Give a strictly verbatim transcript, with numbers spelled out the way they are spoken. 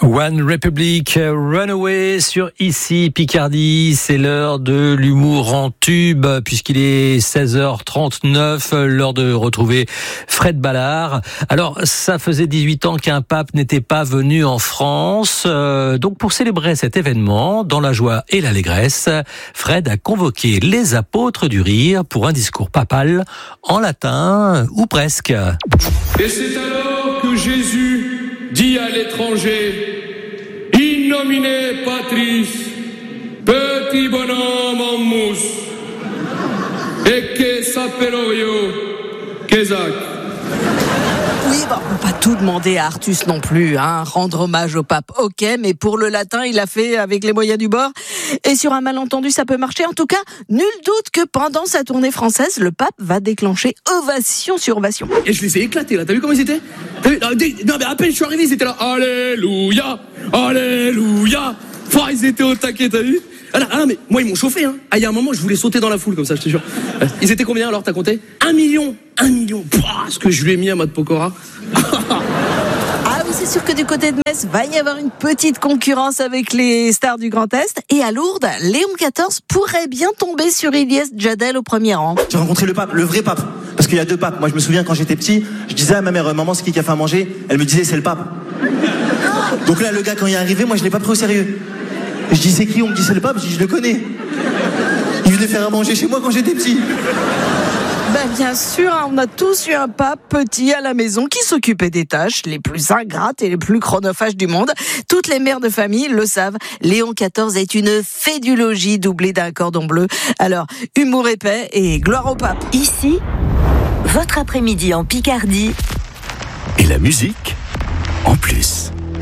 One Republic, Runaway sur Ici Picardie. C'est l'heure de l'humour en tube puisqu'il est seize heures trente-neuf, l'heure de retrouver Fred Ballard. Alors, ça faisait dix-huit ans qu'un pape n'était pas venu en France. Euh, donc, pour célébrer cet événement, dans la joie et l'allégresse, Fred a convoqué les apôtres du rire pour un discours papal en latin, ou presque. Et c'est alors que Jésus dit à l'étranger: In nomine Patris, petit bonhomme en mousse, et que s'appello io, Kézak. Oui, bon, on peut pas tout demander à Artus non plus, hein. Rendre hommage au pape, ok, mais pour le latin, il a fait avec les moyens du bord. Et sur un malentendu, ça peut marcher. En tout cas, nul doute que pendant sa tournée française, le pape va déclencher ovation sur ovation. Et je les ai éclatés là, t'as vu comment ils étaient? T'as vu? Non mais à peine je suis arrivé, ils étaient là, alléluia, alléluia. Enfin, ils étaient au taquet, t'as vu? Ah non, ah non, mais moi ils m'ont chauffé, hein. Ah, il y a un moment, je voulais sauter dans la foule comme ça, je te jure. Ils étaient combien alors, t'as compté? Un million, un million. Pouah, ce que je lui ai mis à Mad Pokora. Ah oui, c'est sûr que du côté de Metz, va y avoir une petite concurrence avec les stars du Grand Est. Et à Lourdes, Léon quatorze pourrait bien tomber sur Ilyes Djadel au premier rang. J'ai rencontré le pape, le vrai pape. Parce qu'il y a deux papes. Moi, je me souviens quand j'étais petit, je disais à ma mère, maman, c'est qui qui a fait à manger? Elle me disait, c'est le pape. Donc là, le gars, quand il est arrivé, moi, je l'ai pas pris au sérieux. Je dis, c'est qui? On me dit, c'est le pape. Je dis, je le connais. Il venait faire à manger chez moi quand j'étais petit. Ben bien sûr, on a tous eu un pape petit à la maison qui s'occupait des tâches les plus ingrates et les plus chronophages du monde. Toutes les mères de famille le savent. Léon quatorze est une fédulogie doublée d'un cordon bleu. Alors, humour épais et gloire au pape. Ici, votre après-midi en Picardie. Et la musique en plus.